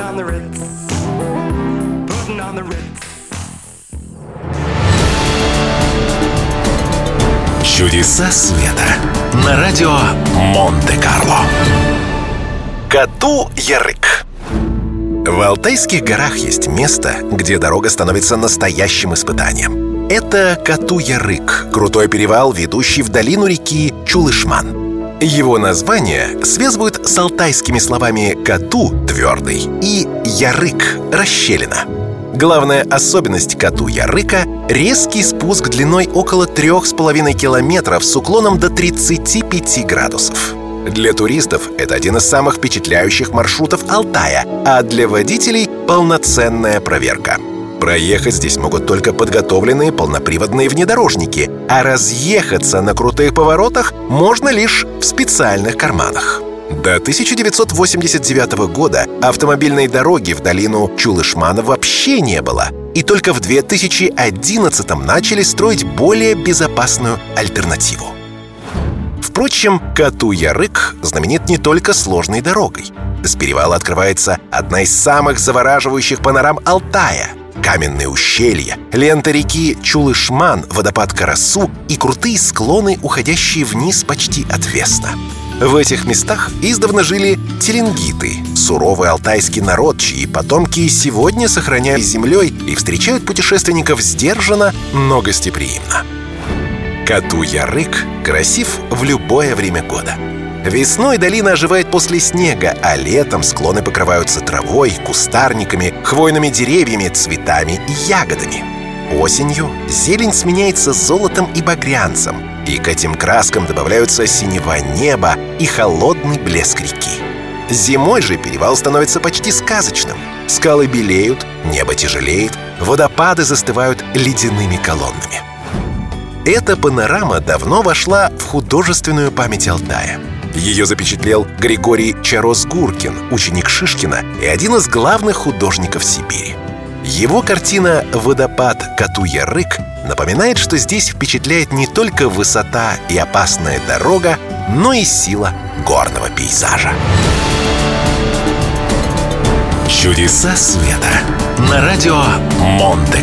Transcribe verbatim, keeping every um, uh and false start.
on the Ritz, putting on the Ritz. Чудеса света на радио Монте-Карло. Кату-Ярык. В Алтайских горах есть место, где дорога становится настоящим испытанием. Это Кату-Ярык, крутой перевал, ведущий в долину реки Чулышман. Его название связывают с алтайскими словами «кату» — твердый и «ярык» — расщелина. Главная особенность Кату-Ярыка — резкий спуск длиной около трех с половиной километров с уклоном до тридцати пяти градусов. Для туристов это один из самых впечатляющих маршрутов Алтая, а для водителей — полноценная проверка. Проехать здесь могут только подготовленные полноприводные внедорожники, а разъехаться на крутых поворотах можно лишь в специальных карманах. До тысяча девятьсот восемьдесят девятого года автомобильной дороги в долину Чулышмана вообще не было, и только в две тысячи одиннадцатом начали строить более безопасную альтернативу. Впрочем, Кату-Ярык знаменит не только сложной дорогой. С перевала открывается одна из самых завораживающих панорам Алтая — каменные ущелья, лента реки Чулышман, водопад Карасу и крутые склоны, уходящие вниз почти отвесно. В этих местах издавна жили теленгиты, суровый алтайский народ, чьи потомки сегодня сохраняют землей и встречают путешественников сдержанно, но гостеприимно. Кату-Ярык красив в любое время года. Весной долина оживает после снега, а летом склоны покрываются травой, кустарниками, хвойными деревьями, цветами и ягодами. Осенью зелень сменяется золотом и багрянцем, и к этим краскам добавляются синева неба и холодный блеск реки. Зимой же перевал становится почти сказочным. Скалы белеют, небо тяжелеет, водопады застывают ледяными колоннами. Эта панорама давно вошла в художественную память Алтая. Ее запечатлел Григорий Чарос-Гуркин, ученик Шишкина и один из главных художников Сибири. Его картина «Водопад Кату-Ярык» напоминает, что здесь впечатляет не только высота и опасная дорога, но и сила горного пейзажа. Чудеса света на радио Монте-Карло.